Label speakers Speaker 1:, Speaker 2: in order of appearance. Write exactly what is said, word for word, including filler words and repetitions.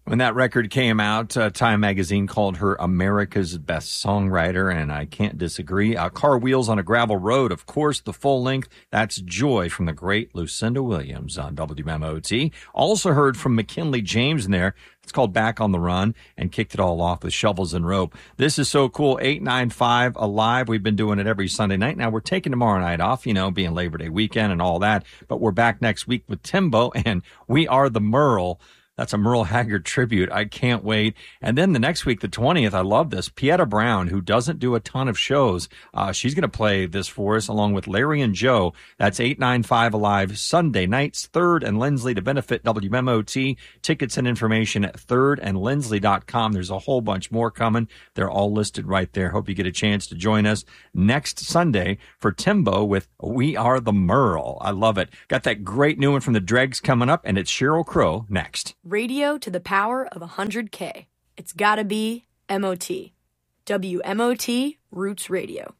Speaker 1: When that record came out, uh, Time Magazine called her America's best songwriter, and I can't disagree. Uh, Car Wheels on a Gravel Road, of course, the full length. That's Joy from the great Lucinda Williams on W M O T. Also heard from McKinley James in there. It's called Back on the Run, and kicked it all off with Shovels and Rope. This is so cool. eight nine five Alive. We've been doing it every Sunday night. Now we're taking tomorrow night off, you know, being Labor Day weekend and all that. But we're back next week with Timbo, and We Are the Merle. That's a Merle Haggard tribute. I can't wait. And then the next week, the twentieth, I love this. Pieta Brown, who doesn't do a ton of shows, uh, she's going to play this for us along with Larry and Joe. That's eight nine five Alive, Sunday nights, third and Lindsley to benefit W M O T. Tickets and information at third and lindsley dot com. There's a whole bunch more coming. They're all listed right there. Hope you get a chance to join us next Sunday for Timbo with We Are the Merle. I love it. Got that great new one from the Dregs coming up, and it's Sheryl Crow next.
Speaker 2: Radio to the power of one hundred K. It's gotta be M O T. W M O T Roots Radio.